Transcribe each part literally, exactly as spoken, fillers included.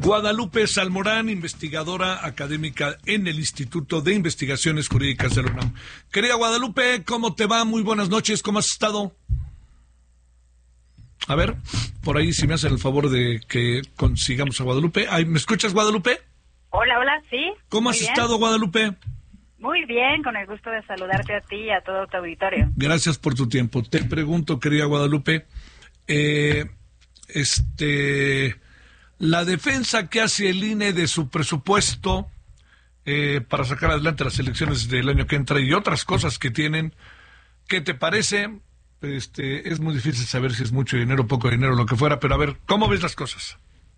Guadalupe Salmorán, investigadora académica en el Instituto de Investigaciones Jurídicas de la UNAM. Querida Guadalupe, ¿cómo te va? Muy buenas noches, ¿cómo has estado? A ver, por ahí si me hacen el favor de que consigamos a Guadalupe. Ay, ¿me escuchas, Guadalupe? Hola, hola, sí. ¿Cómo has bien. estado, Guadalupe? Muy bien, con el gusto de saludarte a ti y a todo tu auditorio. Gracias por tu tiempo. Te pregunto, querida Guadalupe, eh, este, la defensa que hace el I N E de su presupuesto eh, para sacar adelante las elecciones del año que entra y otras cosas que tienen, ¿qué te parece? Este, es muy difícil saber si es mucho dinero, poco dinero, lo que fuera, pero a ver, ¿cómo ves las cosas?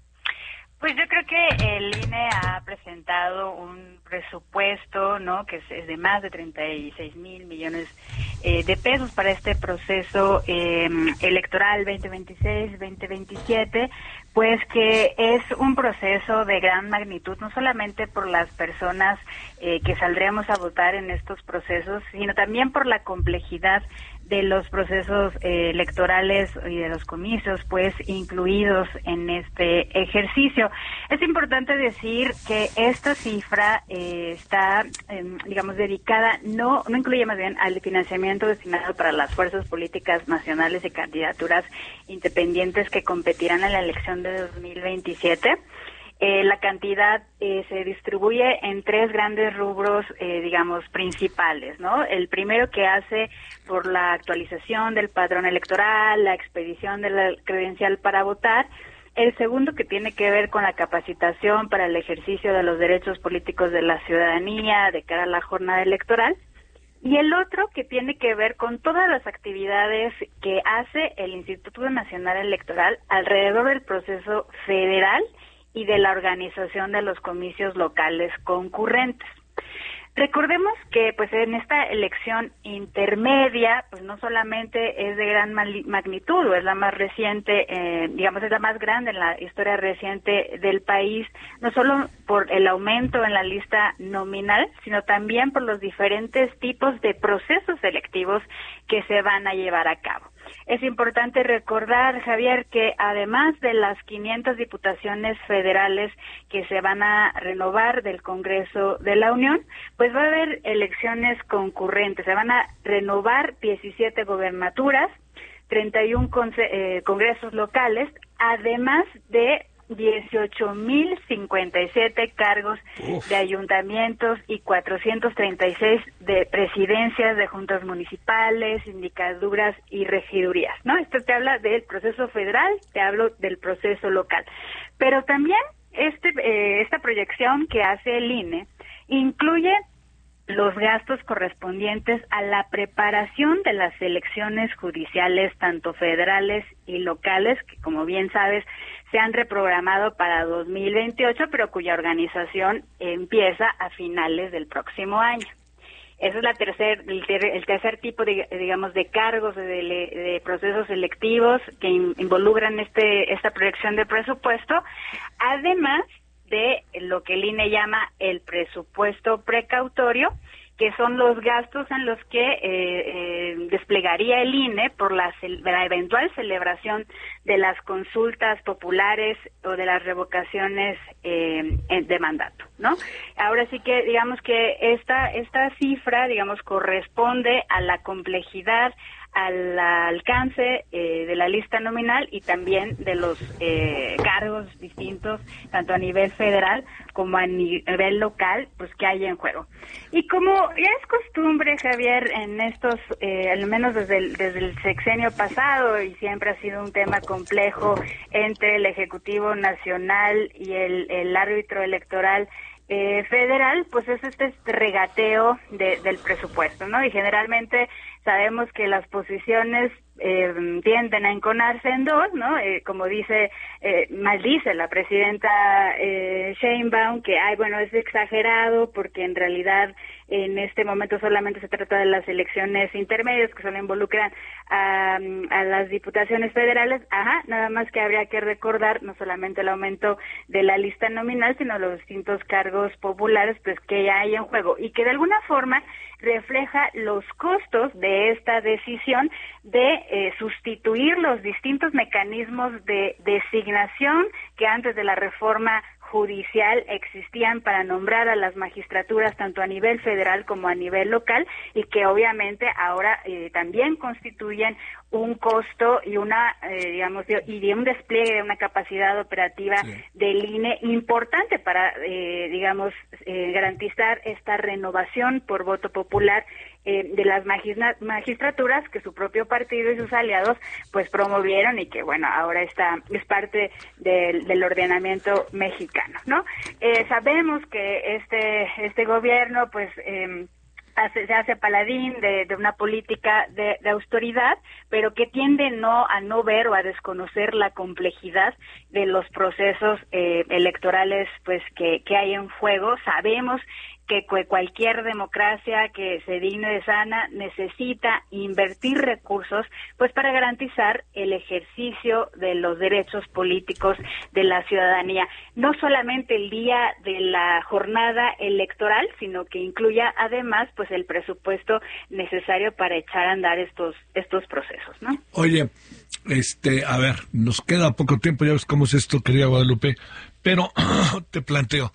Pues yo creo que el I N E ha presentado un presupuesto, ¿no?, que es, es de más de treinta y seis mil millones eh, de pesos para este proceso eh, electoral veinte veintiséis veinte veintisiete, pues que es un proceso de gran magnitud, no solamente por las personas eh, que saldremos a votar en estos procesos, sino también por la complejidad de los procesos eh, electorales y de los comicios, pues, incluidos en este ejercicio. Es importante decir que esta cifra eh, está, eh, digamos, dedicada, no, no incluye más bien al financiamiento destinado para las fuerzas políticas nacionales y candidaturas independientes que competirán en la elección de dos mil veintisiete. Eh, la cantidad eh, se distribuye en tres grandes rubros, eh, digamos, principales, ¿no? El primero, que hace por la actualización del padrón electoral, la expedición de la credencial para votar. El segundo, que tiene que ver con la capacitación para el ejercicio de los derechos políticos de la ciudadanía de cara a la jornada electoral. Y el otro, que tiene que ver con todas las actividades que hace el Instituto Nacional Electoral alrededor del proceso federal y de la organización de los comicios locales concurrentes. Recordemos que, pues, en esta elección intermedia, pues no solamente es de gran magnitud, o es la más reciente, eh, digamos, es la más grande en la historia reciente del país, no solo por el aumento en la lista nominal, sino también por los diferentes tipos de procesos selectivos que se van a llevar a cabo. Es importante recordar, Javier, que además de las quinientas diputaciones federales que se van a renovar del Congreso de la Unión, pues va a haber elecciones concurrentes. Se van a renovar diecisiete gobernaturas, treinta y uno conce- eh, congresos locales, además de dieciocho mil cincuenta y siete cargos Uf. de ayuntamientos y cuatrocientos treinta y seis de presidencias de juntas municipales, sindicaduras y regidurías, ¿no? Esto te habla del proceso federal, te hablo del proceso local. Pero también este eh, esta proyección que hace el I N E incluye los gastos correspondientes a la preparación de las elecciones judiciales, tanto federales y locales, que, como bien sabes, se han reprogramado para dos mil veintiocho, pero cuya organización empieza a finales del próximo año. Ese es la tercer, el, ter, el tercer tipo de, digamos, de cargos, de, de, de procesos selectivos que in, involucran este esta proyección de presupuesto, además de lo que el I N E llama el presupuesto precautorio, que son los gastos en los que eh, eh, desplegaría el I N E por la, la eventual celebración de las consultas populares o de las revocaciones eh, de mandato, ¿no? Ahora sí que digamos que esta esta cifra, digamos, corresponde a la complejidad, al alcance eh, de la lista nominal y también de los eh, cargos distintos, tanto a nivel federal como a nivel local, pues que hay en juego. Y como ya es costumbre, Javier, en estos, eh, al menos desde el, desde el sexenio pasado, y siempre ha sido un tema complejo entre el Ejecutivo Nacional y el, el árbitro electoral eh, federal, pues es este regateo de, del presupuesto, ¿no? Y generalmente sabemos que las posiciones eh, tienden a enconarse en dos, ¿no? Eh, como dice, eh, maldice la presidenta eh, Sheinbaum que, ay, bueno, es exagerado porque en realidad en este momento solamente se trata de las elecciones intermedias que solo involucran a, a las diputaciones federales. Ajá, nada más que habría que recordar no solamente el aumento de la lista nominal, sino los distintos cargos populares pues que ya hay en juego y que de alguna forma refleja los costos de esta decisión de eh, sustituir los distintos mecanismos de designación que antes de la reforma judicial existían para nombrar a las magistraturas tanto a nivel federal como a nivel local y que obviamente ahora eh, también constituyen un costo y una eh, digamos de, y de un despliegue de una capacidad operativa sí. del I N E importante para eh, digamos eh, garantizar esta renovación por voto popular eh, de las magistra- magistraturas que su propio partido y sus aliados pues promovieron y que bueno ahora está es parte del, del ordenamiento mexicano, ¿no? Eh, sabemos que este este gobierno pues eh, Hace, se hace paladín de, de una política de, de austeridad, pero que tiende no a no ver o a desconocer la complejidad de los procesos eh, electorales pues que, que hay en juego. Sabemos que cualquier democracia que se digne de sana necesita invertir recursos pues para garantizar el ejercicio de los derechos políticos de la ciudadanía, no solamente el día de la jornada electoral, sino que incluya además pues el presupuesto necesario para echar a andar estos estos procesos, ¿no? Oye, este, a ver, nos queda poco tiempo, ya ves cómo es esto, querida Guadalupe, pero te planteo,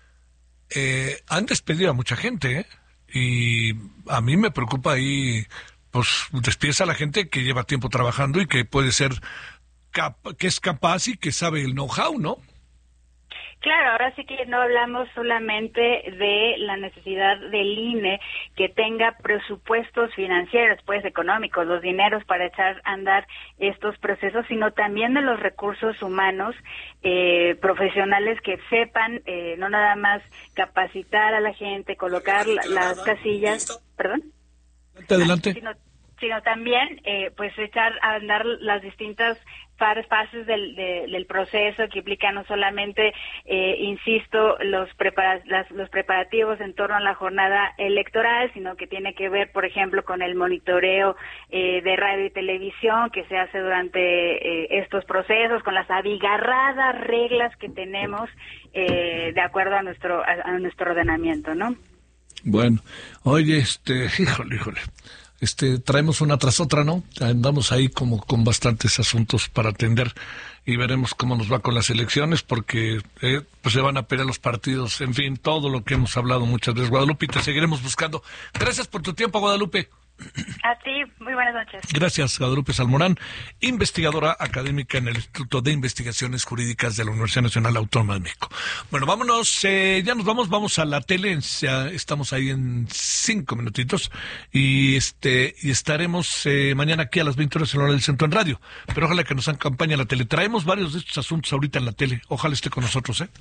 Eh, han despedido a mucha gente, ¿eh? Y a mí me preocupa ahí, pues despides a la gente que lleva tiempo trabajando y que puede ser, cap- que es capaz y que sabe el know-how, ¿no? Claro, ahora sí que no hablamos solamente de la necesidad del I N E que tenga presupuestos financieros, pues económicos, los dineros para echar a andar estos procesos, sino también de los recursos humanos eh, profesionales que sepan eh, no nada más capacitar a la gente, colocar la, las casillas, perdón, adelante, ah, sino, sino también eh, pues echar a andar las distintas fases del, de, del proceso que implica no solamente, eh, insisto, los, prepara, las, los preparativos en torno a la jornada electoral, sino que tiene que ver, por ejemplo, con el monitoreo eh, de radio y televisión que se hace durante eh, estos procesos, con las abigarradas reglas que tenemos eh, de acuerdo a nuestro, a, a nuestro ordenamiento, ¿no? Bueno, oye, este, híjole, híjole. Este, traemos una tras otra, ¿no? Andamos ahí como con bastantes asuntos para atender y veremos cómo nos va con las elecciones porque eh, pues se van a pelear los partidos, en fin, todo lo que hemos hablado muchas veces. Guadalupe, te seguiremos buscando. Gracias por tu tiempo, Guadalupe. A ti, muy buenas noches. Gracias, Guadalupe Salmorán, investigadora académica en el Instituto de Investigaciones Jurídicas de la Universidad Nacional Autónoma de México. Bueno, vámonos, eh, ya nos vamos, vamos a la tele, ya estamos ahí en cinco minutitos y este y estaremos eh, mañana aquí a las veinte horas en la hora del centro en radio, pero ojalá que nos acompañe a la tele. Traemos varios de estos asuntos ahorita en la tele, ojalá esté con nosotros, ¿eh?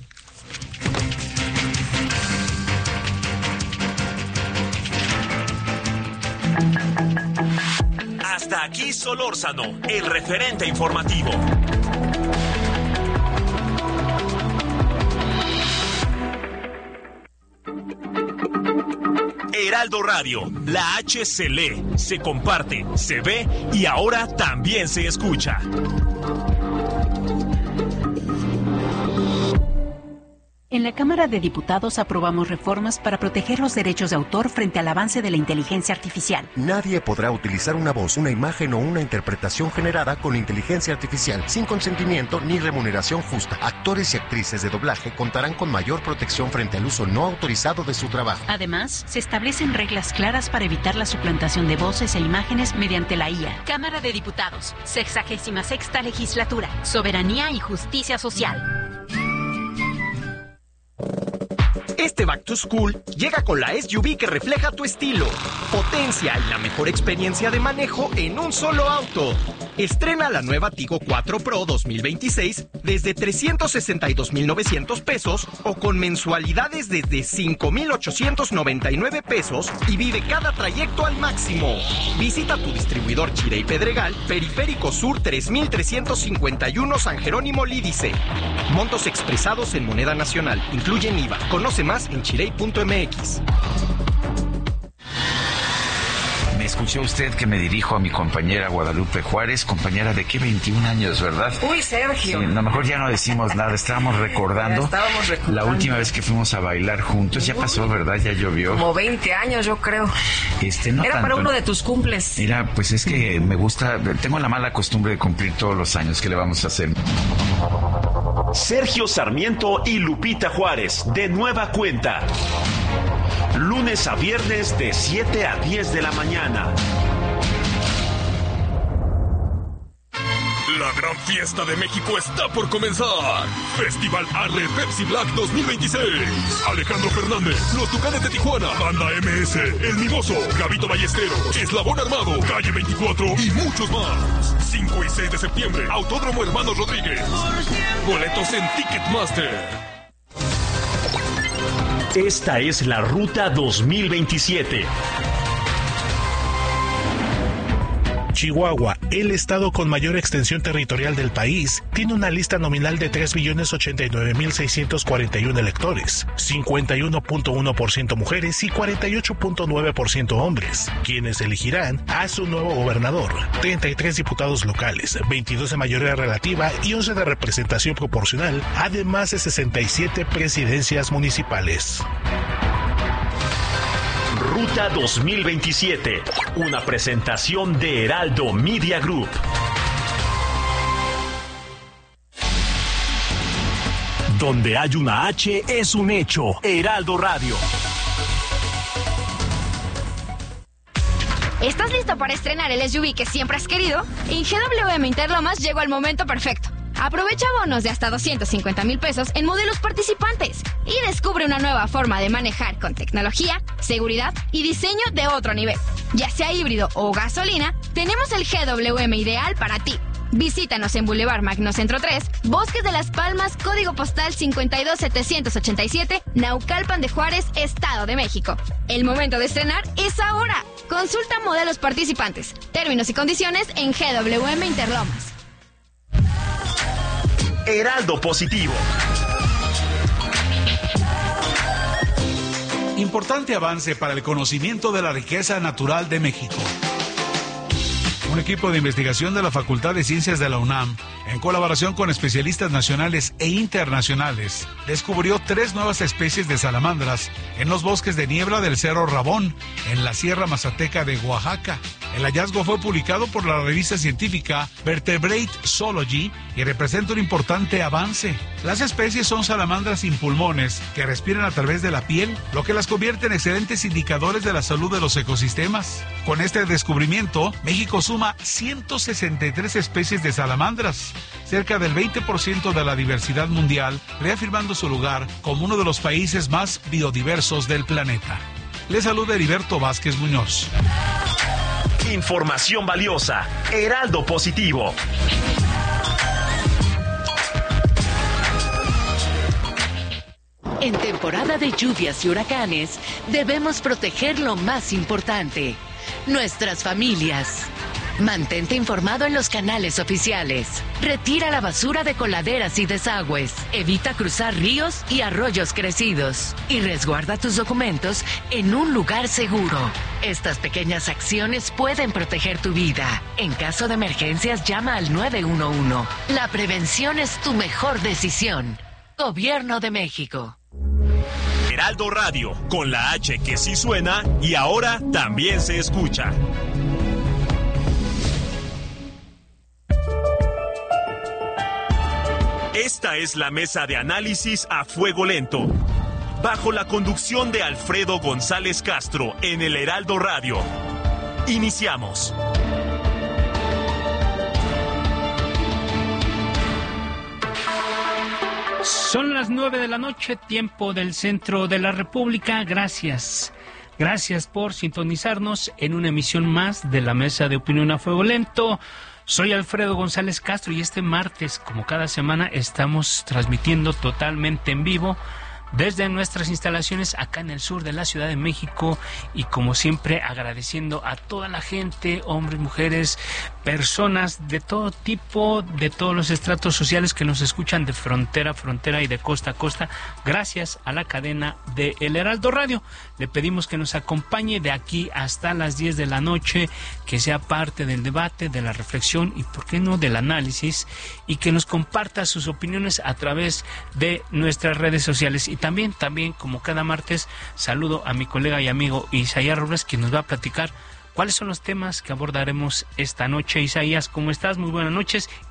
Hasta aquí Solórzano, el referente informativo. Heraldo Radio, la H se lee, se comparte, se ve y ahora también se escucha. En la Cámara de Diputados aprobamos reformas para proteger los derechos de autor frente al avance de la inteligencia artificial. Nadie podrá utilizar una voz, una imagen o una interpretación generada con inteligencia artificial sin consentimiento ni remuneración justa. Actores y actrices de doblaje contarán con mayor protección frente al uso no autorizado de su trabajo. Además, se establecen reglas claras para evitar la suplantación de voces e imágenes mediante la I A. Cámara de Diputados, sexagésima sexta legislatura, soberanía y justicia social. Este Back to School llega con la S U V que refleja tu estilo, potencia y la mejor experiencia de manejo en un solo auto. Estrena la nueva Tigo cuatro Pro dos mil veintiséis desde trescientos sesenta y dos mil novecientos pesos o con mensualidades desde cinco mil ochocientos noventa y nueve pesos y vive cada trayecto al máximo. Visita tu distribuidor Chirey Pedregal, Periférico Sur tres mil trescientos cincuenta y uno San Jerónimo Lídice. Montos expresados en moneda nacional, incluyen I V A. Conoce más en chirey punto m x. Me escuchó usted que me dirijo a mi compañera Guadalupe Juárez, compañera de qué veintiún años, ¿verdad? Uy, Sergio. Sí, a lo mejor ya no decimos nada, estábamos recordando, estábamos recordando la última vez que fuimos a bailar juntos, ya pasó, ¿verdad? Ya llovió. Como veinte años, yo creo. Este, no Era tanto. para uno de tus cumples. Mira, pues es que me gusta, tengo la mala costumbre de cumplir todos los años, ¿qué le vamos a hacer? Sergio Sarmiento y Lupita Juárez, de nueva cuenta. Lunes a viernes de siete a diez de la mañana. La gran fiesta de México está por comenzar. Festival Arre Pepsi Black dos mil veintiséis. Alejandro Fernández, Los Tucanes de Tijuana, Banda M S, El Mimoso, Gabito Ballesteros, Eslabón Armado, Calle veinticuatro y muchos más. cinco y seis de septiembre, Autódromo Hermanos Rodríguez. Boletos en Ticketmaster. Esta es la Ruta dos mil veintisiete. Chihuahua, el estado con mayor extensión territorial del país, tiene una lista nominal de tres millones ochenta y nueve mil seiscientos cuarenta y uno electores, cincuenta y uno punto uno por ciento mujeres y cuarenta y ocho punto nueve por ciento hombres, quienes elegirán a su nuevo gobernador, treinta y tres diputados locales, veintidós de mayoría relativa y once de representación proporcional, además de sesenta y siete presidencias municipales. Ruta dos mil veintisiete, una presentación de Heraldo Media Group. Donde hay una H es un hecho. Heraldo Radio. ¿Estás listo para estrenar el S U V que siempre has querido? En G W M Interlomas llegó el momento perfecto. Aprovecha bonos de hasta doscientos cincuenta mil pesos en modelos participantes y descubre una nueva forma de manejar con tecnología, seguridad y diseño de otro nivel. Ya sea híbrido o gasolina, tenemos el G W M ideal para ti. Visítanos en Boulevard Magno Centro tres, Bosques de las Palmas, código postal cincuenta y dos setecientos ochenta y siete, Naucalpan de Juárez, Estado de México. El momento de estrenar es ahora. Consulta modelos participantes, términos y condiciones en G W M Interlomas. Heraldo Positivo. Importante avance para el conocimiento de la riqueza natural de México. Un equipo de investigación de la Facultad de Ciencias de la UNAM, en colaboración con especialistas nacionales e internacionales, descubrió tres nuevas especies de salamandras en los bosques de niebla del Cerro Rabón, en la Sierra Mazateca de Oaxaca. El hallazgo fue publicado por la revista científica Vertebrate Zoology y representa un importante avance. Las especies son salamandras sin pulmones que respiran a través de la piel, lo que las convierte en excelentes indicadores de la salud de los ecosistemas. Con este descubrimiento, México suma ciento sesenta y tres especies de salamandras, cerca del veinte por ciento de la diversidad mundial, reafirmando su lugar como uno de los países más biodiversos del planeta. Les saluda Heriberto Vázquez Muñoz. Información valiosa. Heraldo Positivo. En temporada de lluvias y huracanes, debemos proteger lo más importante, nuestras familias. Mantente informado en los canales oficiales. Retira la basura de coladeras y desagües. Evita cruzar ríos y arroyos crecidos. Y resguarda tus documentos en un lugar seguro. Estas pequeñas acciones pueden proteger tu vida. En caso de emergencias, llama al nueve uno uno. La prevención es tu mejor decisión. Gobierno de México. Heraldo Radio, con la H que sí suena y ahora también se escucha. Esta es la mesa de análisis a fuego lento, bajo la conducción de Alfredo González Castro en el Heraldo Radio. Iniciamos. Son las nueve de la noche, tiempo del centro de la República. Gracias. Gracias por sintonizarnos en una emisión más de la Mesa de Opinión a Fuego Lento. Soy Alfredo González Castro y este martes, como cada semana, estamos transmitiendo totalmente en vivo desde nuestras instalaciones acá en el sur de la Ciudad de México y como siempre agradeciendo a toda la gente, hombres, mujeres, personas de todo tipo, de todos los estratos sociales que nos escuchan de frontera a frontera y de costa a costa, gracias a la cadena de El Heraldo Radio. Le pedimos que nos acompañe de aquí hasta las diez de la noche, que sea parte del debate, de la reflexión y, por qué no, del análisis, y que nos comparta sus opiniones a través de nuestras redes sociales. Y también, también, como cada martes, saludo a mi colega y amigo Isaías Robles, quien nos va a platicar cuáles son los temas que abordaremos esta noche. Isaías, ¿cómo estás? Muy buenas noches y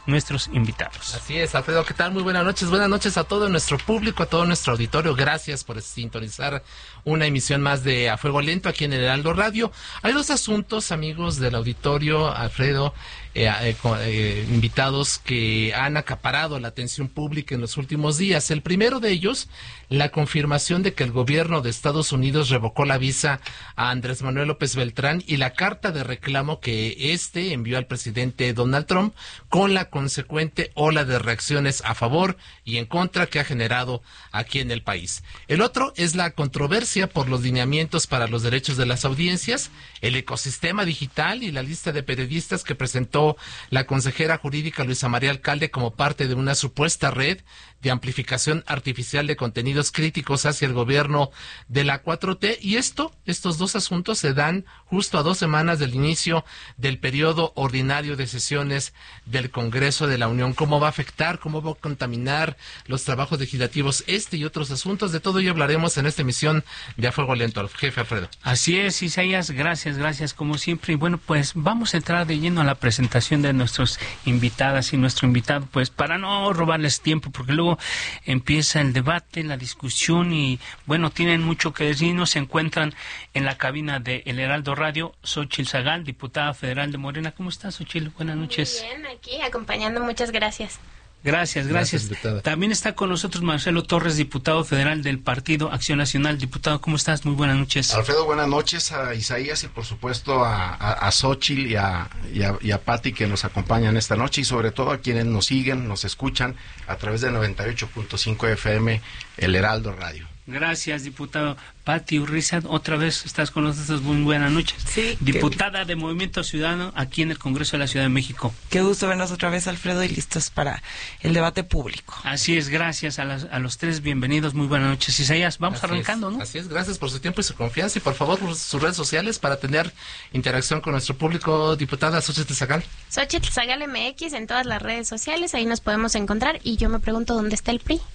nuestros invitados. Así es, Alfredo, ¿qué tal? Muy buenas noches, buenas noches a todo nuestro público, a todo nuestro auditorio. Gracias por sintonizar una emisión más de A Fuego Lento aquí en el Heraldo Radio. Hay dos asuntos, amigos del auditorio, Alfredo, eh, eh, eh, invitados que han acaparado la atención pública en los últimos días. El primero de ellos, la confirmación de que el gobierno de Estados Unidos revocó la visa a Andrés Manuel López Beltrán y la carta de reclamo que este envió al presidente Donald Trump, con la consecuente ola de reacciones a favor y en contra que ha generado aquí en el país. El otro es la controversia por los lineamientos para los derechos de las audiencias, el ecosistema digital y la lista de periodistas que presentó la consejera jurídica Luisa María Alcalde como parte de una supuesta red de amplificación artificial de contenidos críticos hacia el gobierno de la cuatro T. Y esto, estos dos asuntos se dan justo a dos semanas del inicio del periodo ordinario de sesiones del Congreso de la Unión. ¿Cómo va a afectar? ¿Cómo va a contaminar los trabajos legislativos? Este y otros asuntos, de todo ello hablaremos en esta emisión de A Fuego Lento. Jefe Alfredo. Así es, Isaías, gracias, gracias como siempre. Y bueno, pues vamos a entrar de lleno a la presentación de nuestros invitadas y nuestro invitado, pues para no robarles tiempo, porque luego empieza el debate, la discusión y bueno, tienen mucho que decir. Nos se encuentran en la cabina de El Heraldo Radio Xóchitl Zagal, diputada federal de Morena. ¿Cómo estás, Xóchitl? Buenas noches. Muy bien, aquí acompañando, muchas gracias. Gracias, gracias. gracias También está con nosotros Marcelo Torres, diputado federal del Partido Acción Nacional. Diputado, ¿cómo estás? Muy buenas noches. Alfredo, buenas noches a Isaías y por supuesto a, a, a Xóchitl y a, y, a, y a Pati que nos acompañan esta noche y sobre todo a quienes nos siguen, nos escuchan a través de noventa y ocho punto cinco F M, El Heraldo Radio. Gracias, diputado. Pati Urriza, otra vez estás con nosotros. Muy buenas noches. Sí. Diputada de Movimiento Ciudadano aquí en el Congreso de la Ciudad de México. Qué gusto vernos otra vez, Alfredo, y listos para el debate público. Así es, gracias a, las, a los tres. Bienvenidos, muy buenas noches. Isaías, vamos Así arrancando, es, ¿no? Así es, gracias por su tiempo y su confianza y por favor por sus redes sociales para tener interacción con nuestro público. Diputada Xóchitl Zagal. Xóchitl Zagal M X en todas las redes sociales, ahí nos podemos encontrar y yo me pregunto dónde está el P R I.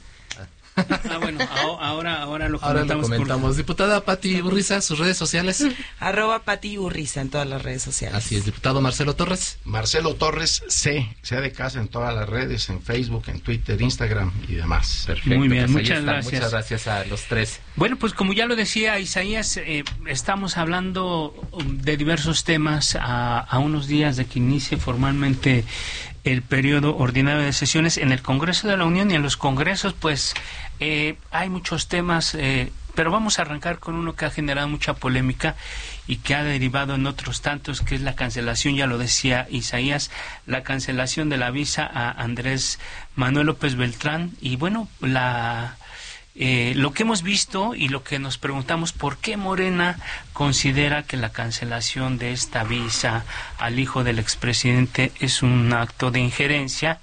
Ah, bueno, ahora, ahora lo ahora comentamos. Lo comentamos. Por... Diputada Pati Urriza, sus redes sociales. Arroba Pati Urriza en todas las redes sociales. Así es, diputado Marcelo Torres. Marcelo Torres C, C de casa en todas las redes, en Facebook, en Twitter, Instagram y demás. Perfecto. Muy bien, pues muchas gracias. Muchas gracias a los tres. Bueno, pues como ya lo decía Isaías, eh, estamos hablando de diversos temas a, a unos días de que inicie formalmente el periodo ordinario de sesiones en el Congreso de la Unión y en los congresos, pues eh, hay muchos temas, eh, pero vamos a arrancar con uno que ha generado mucha polémica y que ha derivado en otros tantos, que es la cancelación, ya lo decía Isaías, la cancelación de la visa a Andrés Manuel López Beltrán. Y bueno, la... Eh, lo que hemos visto y lo que nos preguntamos, ¿por qué Morena considera que la cancelación de esta visa al hijo del expresidente es un acto de injerencia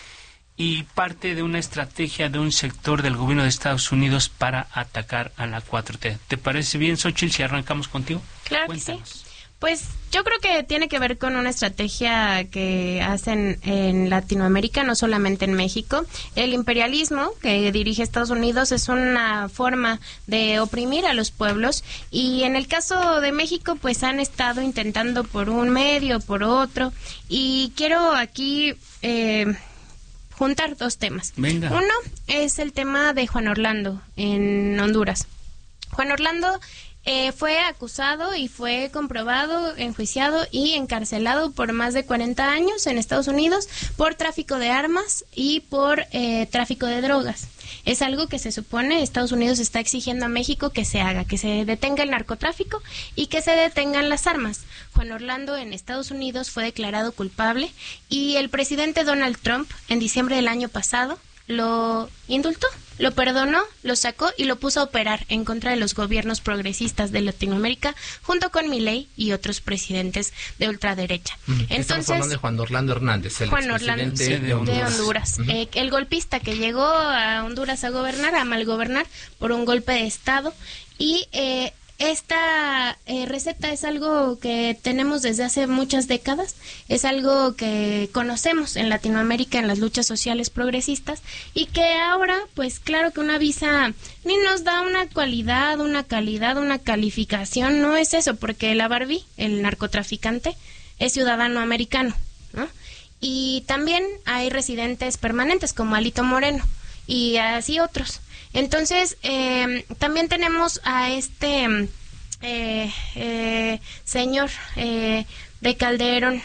y parte de una estrategia de un sector del gobierno de Estados Unidos para atacar a la cuatro T? ¿Te parece bien, Xóchitl, si arrancamos contigo? Claro que sí. Pues yo creo que tiene que ver con una estrategia que hacen en Latinoamérica, no solamente en México. El imperialismo que dirige Estados Unidos es una forma de oprimir a los pueblos y en el caso de México pues han estado intentando por un medio, por otro, y quiero aquí eh, juntar dos temas. Venga. Uno es el tema de Juan Orlando en Honduras. Juan Orlando Eh, fue acusado y fue comprobado, enjuiciado y encarcelado por más de cuarenta años en Estados Unidos por tráfico de armas y por eh, tráfico de drogas. Es algo que se supone Estados Unidos está exigiendo a México que se haga, que se detenga el narcotráfico y que se detengan las armas. Juan Orlando en Estados Unidos fue declarado culpable y el presidente Donald Trump en diciembre del año pasado lo indultó, lo perdonó, lo sacó y lo puso a operar en contra de los gobiernos progresistas de Latinoamérica junto con Milei y otros presidentes de ultraderecha. Uh-huh. Entonces, estamos hablando de Juan Orlando Hernández, el Juan Orlando de, de Honduras. De Honduras. Uh-huh. eh, el golpista que llegó a Honduras a gobernar, a malgobernar por un golpe de Estado y eh, esta eh, receta es algo que tenemos desde hace muchas décadas, es algo que conocemos en Latinoamérica en las luchas sociales progresistas y que ahora, pues claro que una visa ni nos da una cualidad, una calidad, una calificación, no es eso, porque la Barbie, el narcotraficante, es ciudadano americano, ¿no? y también hay residentes permanentes como Alito Moreno y así otros. Entonces, eh, también tenemos a este eh, eh, señor eh, de Calderón,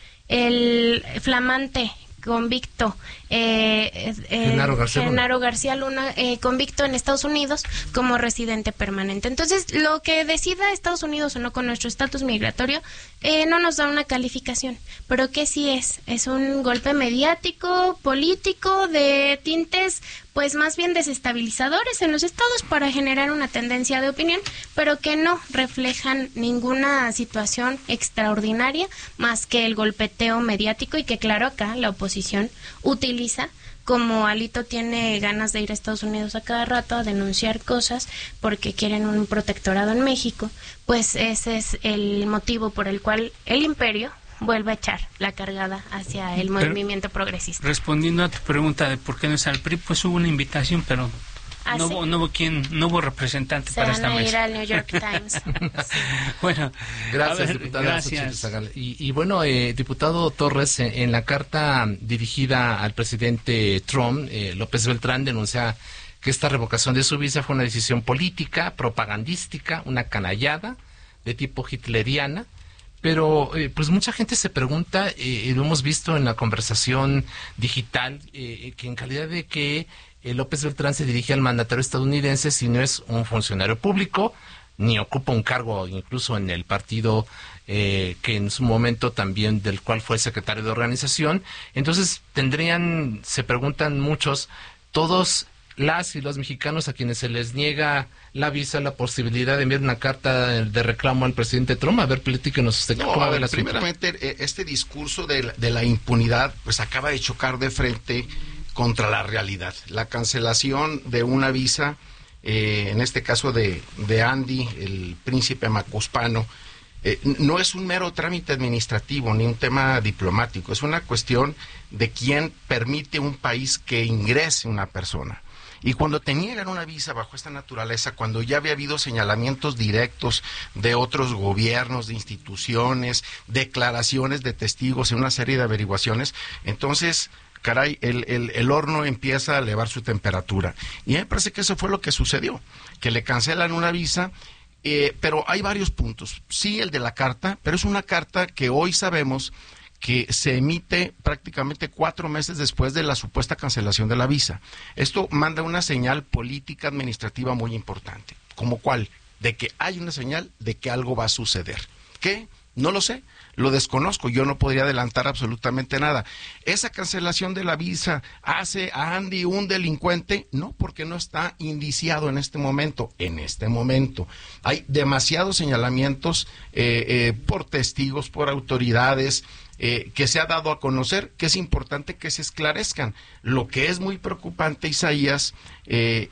el flamante convicto eh, eh, Genaro García Luna, Genaro García Luna eh, convicto en Estados Unidos como residente permanente. Entonces, lo que decida Estados Unidos o no con nuestro estatus migratorio eh, no nos da una calificación, pero que sí es, es un golpe mediático, político, de tintes pues más bien desestabilizadores en los estados para generar una tendencia de opinión, pero que no reflejan ninguna situación extraordinaria más que el golpeteo mediático, y que claro, acá la oposición utiliza, como Alito tiene ganas de ir a Estados Unidos a cada rato a denunciar cosas porque quieren un protectorado en México, pues ese es el motivo por el cual el imperio vuelve a echar la cargada hacia el pero, movimiento progresista. Respondiendo a tu pregunta de por qué no es al P R I, pues hubo una invitación, pero ¿Ah, no, sí? hubo, no hubo quien, no hubo representante Se para van esta a ir mesa. al New York Times. Sí. Bueno, gracias, ver, diputada. Gracias. Y, y bueno, eh, diputado Torres, en, en la carta dirigida al presidente Trump, eh, López Beltrán denuncia que esta revocación de su visa fue una decisión política, propagandística, una canallada de tipo hitleriana. Pero eh, pues mucha gente se pregunta, eh, lo hemos visto en la conversación digital, eh, que en calidad de que eh, López Beltrán se dirige al mandatario estadounidense, si no es un funcionario público, ni ocupa un cargo incluso en el partido eh, que en su momento también del cual fue secretario de organización. Entonces tendrían, se preguntan muchos, todos las y los mexicanos a quienes se les niega la visa, la posibilidad de enviar una carta de reclamo al presidente Trump. A ver, platíquenos usted. No, a ver, primeramente, este discurso de, de la impunidad pues acaba de chocar de frente contra la realidad. La cancelación de una visa, eh, en este caso de, de Andy, el príncipe macuspano, eh, no es un mero trámite administrativo ni un tema diplomático, es una cuestión de quién permite un país que ingrese una persona. Y cuando te niegan una visa bajo esta naturaleza, cuando ya había habido señalamientos directos de otros gobiernos, de instituciones, declaraciones de testigos en una serie de averiguaciones, entonces, caray, el, el, el horno empieza a elevar su temperatura. Y a mí me parece que eso fue lo que sucedió, que le cancelan una visa, eh, pero hay varios puntos. Sí, el de la carta, pero es una carta que hoy sabemos que se emite prácticamente cuatro meses después de la supuesta cancelación de la visa. Esto manda una señal política administrativa muy importante. ¿Como cuál? De que hay una señal de que algo va a suceder. ¿Qué? No lo sé, lo desconozco, yo no podría adelantar absolutamente nada. ¿Esa cancelación de la visa hace a Andy un delincuente? No, porque no está indiciado en este momento. En este momento hay demasiados señalamientos eh, eh, por testigos, por autoridades, Eh, que se ha dado a conocer, que es importante que se esclarezcan. Lo que es muy preocupante, Isaías, eh,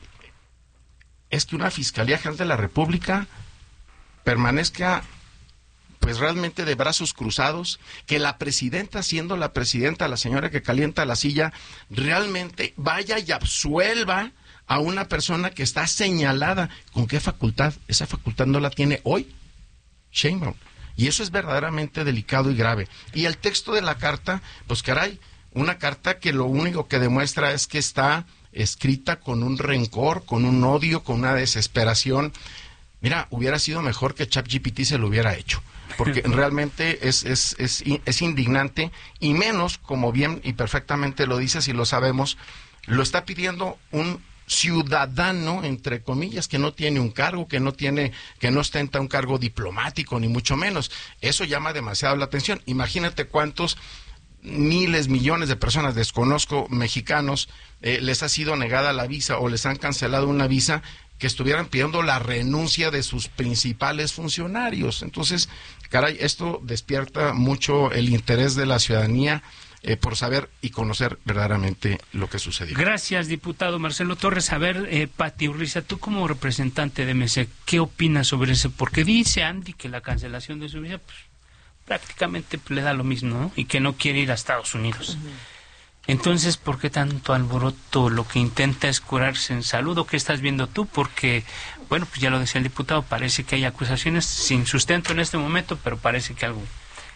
es que una Fiscalía General de la República permanezca pues realmente de brazos cruzados, que la presidenta, siendo la presidenta, la señora que calienta la silla, realmente vaya y absuelva a una persona que está señalada. ¿Con qué facultad? Esa facultad no la tiene hoy Sheinbaum. Y eso es verdaderamente delicado y grave. Y el texto de la carta, pues caray, una carta que lo único que demuestra es que está escrita con un rencor, con un odio, con una desesperación. Mira, hubiera sido mejor que ChatGPT se lo hubiera hecho, porque realmente es, es, es, es indignante, y menos, como bien y perfectamente lo dices y lo sabemos, lo está pidiendo un ciudadano, entre comillas, que no tiene un cargo, que no tiene, que no ostenta un cargo diplomático, ni mucho menos. Eso llama demasiado la atención. Imagínate cuántos miles, millones de personas, desconozco, mexicanos, eh, les ha sido negada la visa o les han cancelado una visa, que estuvieran pidiendo la renuncia de sus principales funcionarios. Entonces, caray, esto despierta mucho el interés de la ciudadanía Eh, por saber y conocer verdaderamente lo que sucedió. Gracias, diputado Marcelo Torres. A ver, eh, Pati Urriza, tú como representante de M C, ¿qué opinas sobre eso? Porque dice Andy que la cancelación de su visa, pues, prácticamente le da lo mismo, ¿no? Y que no quiere ir a Estados Unidos. Uh-huh. Entonces, ¿por qué tanto alboroto? Lo que intenta es curarse en salud. ¿O qué estás viendo tú? Porque, bueno, pues ya lo decía el diputado, parece que hay acusaciones sin sustento en este momento, pero parece que algo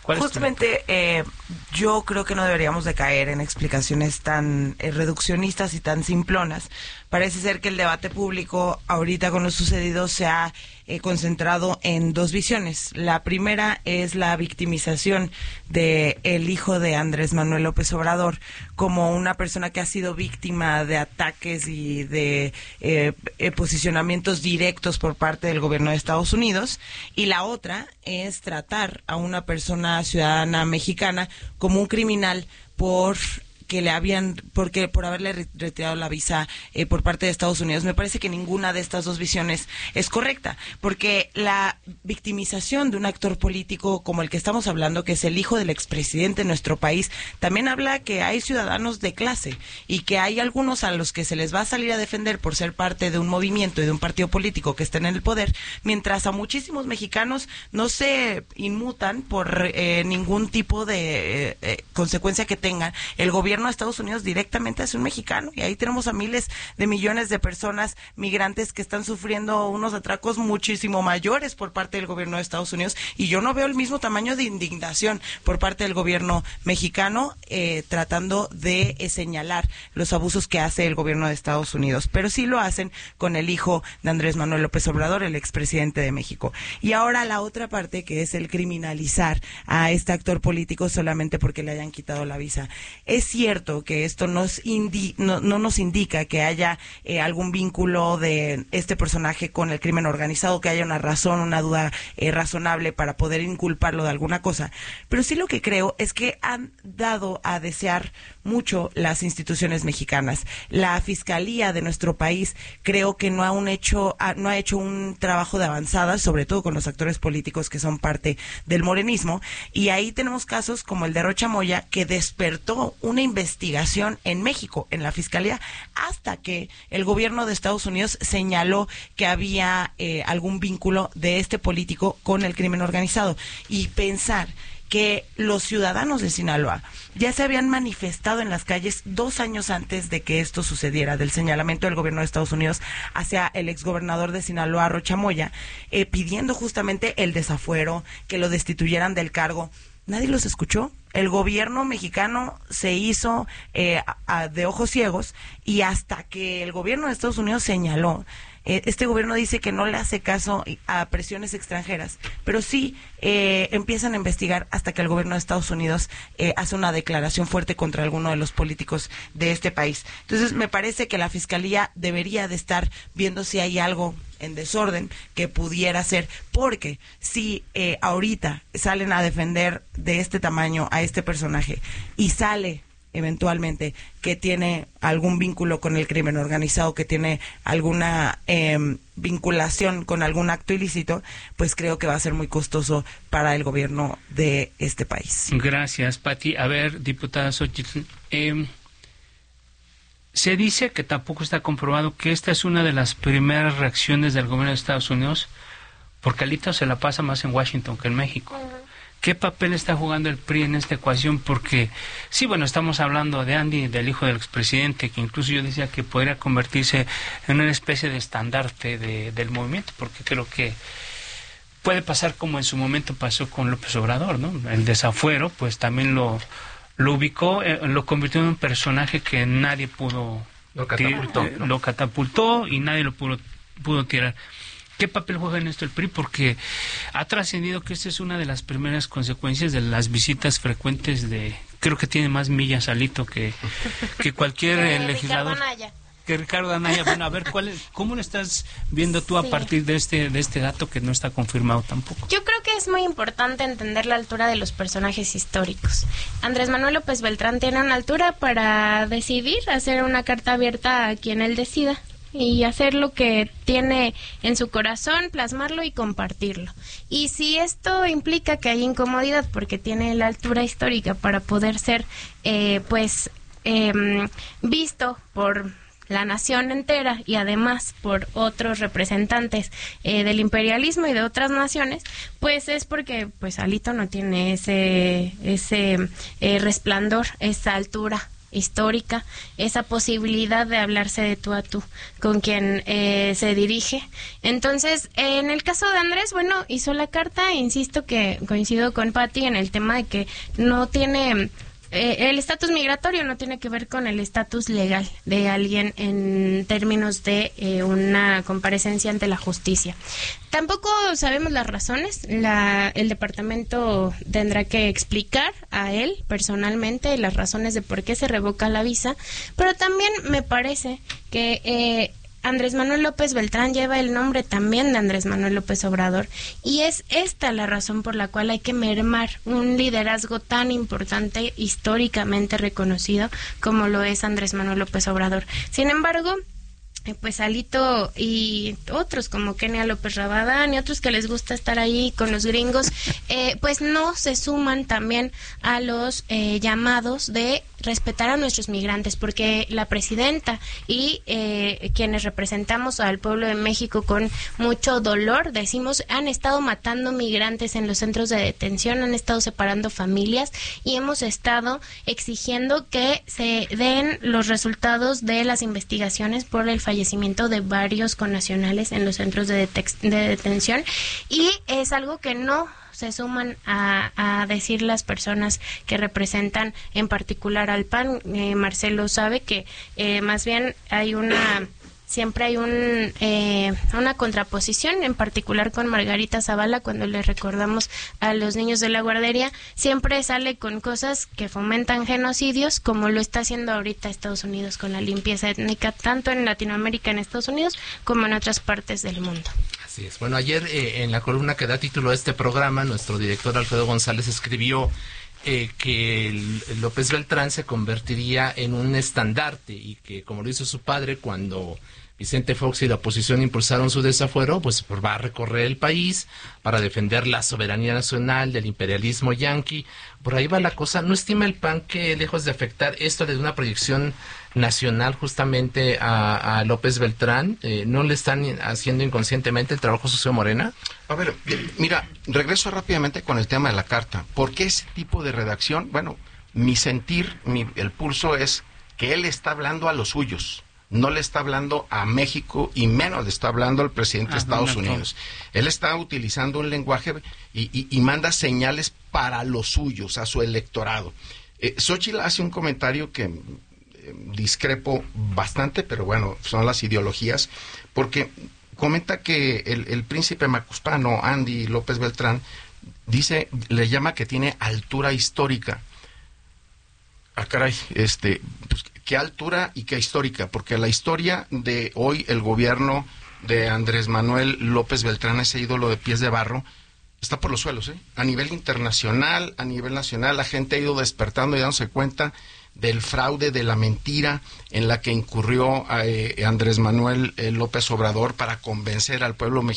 Justamente, eh, yo creo que no deberíamos de caer en explicaciones tan eh, reduccionistas y tan simplonas. Parece ser que el debate público ahorita con lo sucedido se ha eh, concentrado en dos visiones. La primera es la victimización de el hijo de Andrés Manuel López Obrador como una persona que ha sido víctima de ataques y de eh, eh, posicionamientos directos por parte del gobierno de Estados Unidos. Y la otra es tratar a una persona ciudadana mexicana como un criminal por que le habían, porque por haberle re- retirado la visa eh, por parte de Estados Unidos. Me parece que ninguna de estas dos visiones es correcta, porque la victimización de un actor político como el que estamos hablando, que es el hijo del expresidente de nuestro país, también habla que hay ciudadanos de clase y que hay algunos a los que se les va a salir a defender por ser parte de un movimiento y de un partido político que estén en el poder, mientras a muchísimos mexicanos no se inmutan por eh, ningún tipo de eh, eh, consecuencia que tengan el gobierno de Estados Unidos directamente hacia un mexicano. Y ahí tenemos a miles de millones de personas migrantes que están sufriendo unos atracos muchísimo mayores por parte del gobierno de Estados Unidos, y yo no veo el mismo tamaño de indignación por parte del gobierno mexicano eh, tratando de eh, señalar los abusos que hace el gobierno de Estados Unidos, pero sí lo hacen con el hijo de Andrés Manuel López Obrador, el expresidente de México. Y ahora la otra parte, que es el criminalizar a este actor político solamente porque le hayan quitado la visa. Es cierto que esto nos indi- no, no nos indica que haya eh, algún vínculo de este personaje con el crimen organizado, que haya una razón, una duda eh, razonable para poder inculparlo de alguna cosa, pero sí lo que creo es que han dado a desear mucho las instituciones mexicanas. La Fiscalía de nuestro país creo que no ha, un hecho, no ha hecho un trabajo de avanzada, sobre todo con los actores políticos que son parte del morenismo, y ahí tenemos casos como el de Rocha Moya, que despertó una investigación en México, en la Fiscalía, hasta que el gobierno de Estados Unidos señaló que había eh, algún vínculo de este político con el crimen organizado. Y pensar que los ciudadanos de Sinaloa ya se habían manifestado en las calles dos años antes de que esto sucediera, del señalamiento del gobierno de Estados Unidos hacia el exgobernador de Sinaloa, Rocha Moya, eh, pidiendo justamente el desafuero, que lo destituyeran del cargo. Nadie los escuchó. El gobierno mexicano se hizo eh, a, a, de ojos ciegos, y hasta que el gobierno de Estados Unidos señaló, eh, este gobierno dice que no le hace caso a presiones extranjeras, pero sí eh, empiezan a investigar hasta que el gobierno de Estados Unidos eh, hace una declaración fuerte contra alguno de los políticos de este país. Entonces me parece que la Fiscalía debería de estar viendo si hay algo en desorden que pudiera ser, porque si eh, ahorita salen a defender de este tamaño a este personaje y sale eventualmente que tiene algún vínculo con el crimen organizado, que tiene alguna eh, vinculación con algún acto ilícito, pues creo que va a ser muy costoso para el gobierno de este país. Gracias, Pati. A ver, diputada Xochitl, eh, se dice que tampoco está comprobado que esta es una de las primeras reacciones del gobierno de Estados Unidos, porque Alito se la pasa más en Washington que en México. Uh-huh. ¿Qué papel está jugando el P R I en esta ecuación? Porque, sí, bueno, estamos hablando de Andy, del hijo del expresidente, que incluso yo decía que podría convertirse en una especie de estandarte de, del movimiento, porque creo que puede pasar como en su momento pasó con López Obrador, ¿no? El desafuero, pues también lo, lo ubicó, eh, lo convirtió en un personaje que nadie pudo... Lo catapultó. Tir, eh, lo catapultó y nadie lo pudo, pudo tirar. ¿Qué papel juega en esto el P R I? Porque ha trascendido que esta es una de las primeras consecuencias de las visitas frecuentes de... Creo que tiene más millas Alito que, que cualquier eh, legislador. Ricardo Anaya. Que Ricardo Anaya. Bueno, a ver, ¿cuál es, ¿cómo lo estás viendo tú a sí. partir de este, de este dato que no está confirmado tampoco? Yo creo que es muy importante entender la altura de los personajes históricos. Andrés Manuel López Beltrán tiene una altura para decidir, hacer una carta abierta a quien él decida y hacer lo que tiene en su corazón, plasmarlo y compartirlo. Y si esto implica que hay incomodidad porque tiene la altura histórica para poder ser eh, pues eh, visto por la nación entera y además por otros representantes eh, del imperialismo y de otras naciones, pues es porque pues Alito no tiene ese ese eh, resplandor, esa altura histórica, esa posibilidad de hablarse de tú a tú con quien eh, se dirige. Entonces, en el caso de Andrés, bueno, hizo la carta, insisto que coincido con Patti en el tema de que no tiene... Eh, el estatus migratorio no tiene que ver con el estatus legal de alguien en términos de eh, una comparecencia ante la justicia. Tampoco sabemos las razones. La, el departamento tendrá que explicar a él personalmente las razones de por qué se revoca la visa, pero también me parece que eh, Andrés Manuel López Beltrán lleva el nombre también de Andrés Manuel López Obrador, y es esta la razón por la cual hay que mermar un liderazgo tan importante, históricamente reconocido, como lo es Andrés Manuel López Obrador. Sin embargo, pues Alito y otros como Kenia López Rabadán y otros que les gusta estar ahí con los gringos, eh, pues no se suman también a los eh, llamados de respetar a nuestros migrantes, porque la presidenta y eh, quienes representamos al pueblo de México con mucho dolor, decimos, han estado matando migrantes en los centros de detención, han estado separando familias y hemos estado exigiendo que se den los resultados de las investigaciones por el fallecimiento de varios connacionales en los centros de, detec- de detención, y es algo que no se suman a, a decir las personas que representan en particular al P A N. Eh, Marcelo sabe que eh, más bien hay una... Siempre hay un, eh, una contraposición, en particular con Margarita Zavala, cuando le recordamos a los niños de la guardería, siempre sale con cosas que fomentan genocidios, como lo está haciendo ahorita Estados Unidos con la limpieza étnica, tanto en Latinoamérica, en Estados Unidos, como en otras partes del mundo. Así es. Bueno, ayer eh, en la columna que da título a este programa, nuestro director Alfredo González escribió Eh, que el, el López Beltrán se convertiría en un estandarte y que, como lo hizo su padre cuando Vicente Fox y la oposición impulsaron su desafuero, pues va a recorrer el país para defender la soberanía nacional del imperialismo yanqui. Por ahí va la cosa. ¿No estima el P A N que, lejos de afectar esto de una proyección nacional justamente a, a López Beltrán, eh, no le están haciendo inconscientemente el trabajo sucio Morena? A ver, mira, regreso rápidamente con el tema de la carta. ¿Por qué ese tipo de redacción? Bueno, mi sentir, mi, el pulso es que él está hablando a los suyos. No le está hablando a México y menos le está hablando al presidente de Estados Unidos. Él está utilizando un lenguaje y, y, y manda señales para los suyos, a su electorado. Eh, Xóchitl hace un comentario que eh, discrepo bastante, pero bueno, son las ideologías, porque comenta que el, el príncipe macuspano, Andy López Beltrán, dice, le llama que tiene altura histórica. Ah, caray, este, pues, qué altura y qué histórica, porque la historia de hoy, el gobierno de Andrés Manuel López Beltrán, ese ídolo de pies de barro, está por los suelos, ¿eh? A nivel internacional, a nivel nacional, la gente ha ido despertando y dándose cuenta del fraude, de la mentira en la que incurrió eh, Andrés Manuel eh, López Obrador para convencer al pueblo mexicano